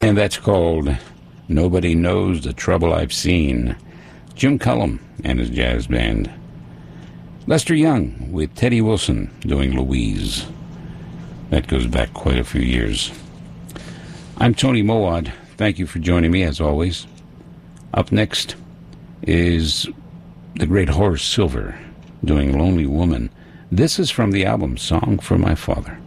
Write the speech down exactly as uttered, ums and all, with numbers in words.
And that's called Nobody Knows the Trouble I've Seen. Jim Cullum and his jazz band. Lester Young with Teddy Wilson doing Louise. That goes back quite a few years. I'm Tony Mowad. Thank you for joining me, as always. Up next is the great Horace Silver doing Lonely Woman. This is from the album Song for My Father.